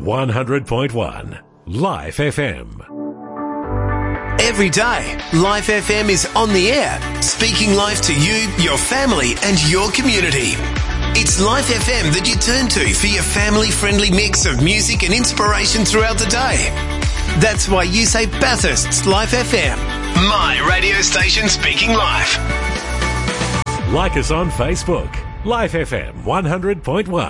100.1 Life FM. Every day, Life FM is on the air, speaking life to you, your family and your community. It's Life FM that you turn to for your family-friendly mix of music and inspiration throughout the day. That's why you say Bathurst's Life FM, my radio station speaking life. Like us on Facebook, Life FM 100.1.